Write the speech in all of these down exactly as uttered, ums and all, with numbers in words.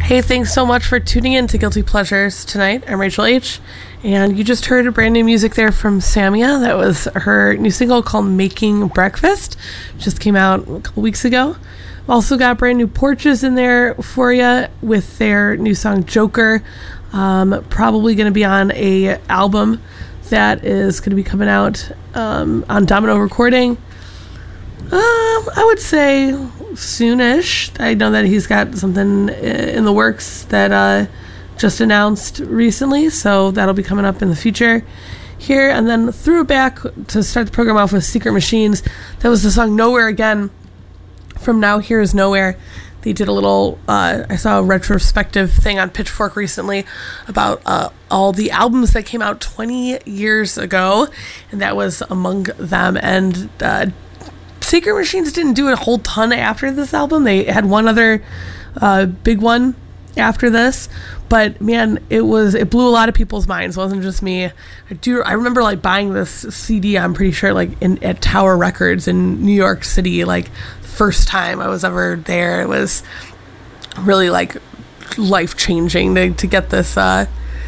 Hey, thanks so much for tuning in to Guilty Pleasures tonight. I'm Rachel H. And you just heard brand new music there from Samia. That was her new single called Making Breakfast. Just came out a couple weeks ago. Also got brand new Porches in there for you with their new song Joker. Um, probably going to be on a album that is going to be coming out um, on Domino Recording. Um, I would say soonish. I know that he's got something in the works that uh, just announced recently, so that'll be coming up in the future here. And then threw it back to start the program off with Secret Machines. That was the song Nowhere Again from Now Here Is Nowhere. They did a little, uh, I saw a retrospective thing on Pitchfork recently about uh, all the albums that came out twenty years ago, and that was among them. And uh, Secret Machines didn't do a whole ton after this album. They had one other uh, big one after this, but man, it was it blew a lot of people's minds. It wasn't just me. I do I remember like buying this C D. I'm pretty sure like in at Tower Records in New York City. Like the first time I was ever there, it was really like life changing to to get this uh,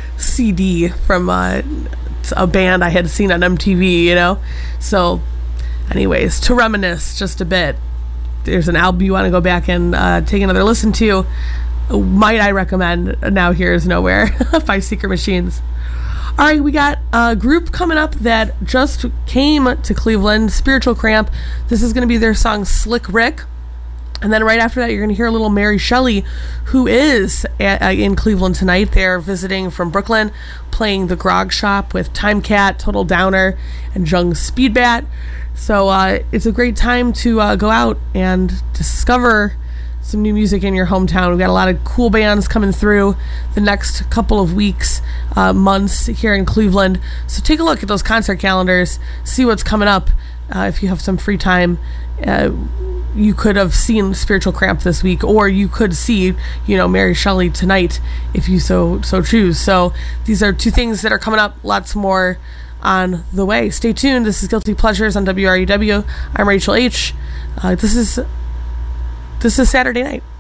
C D from uh, a band I had seen on M T V. You know, so. Anyways, to reminisce just a bit, there's an album you want to go back and uh, take another listen to. Might I recommend Now Here Is Nowhere by Secret Machines. All right, we got a group coming up that just came to Cleveland, Spiritual Cramp. This is going to be their song Slick Rick. And then right after that, you're going to hear a little Mary Shelley, who is at, uh, in Cleveland tonight. They're visiting from Brooklyn, playing the Grog Shop with Time Cat, Total Downer, and Jung Speedbat. So uh, it's a great time to uh, go out and discover some new music in your hometown. We've got a lot of cool bands coming through the next couple of weeks, uh, months here in Cleveland. So take a look at those concert calendars, see what's coming up. Uh, if you have some free time, uh, you could have seen Spiritual Cramp this week, or you could see, you know, Mary Shelley tonight if you so so choose. So these are two things that are coming up. Lots more on the way. Stay tuned. This is Guilty Pleasures on W R U W. I'm Rachel H. Uh, this is this is Saturday night.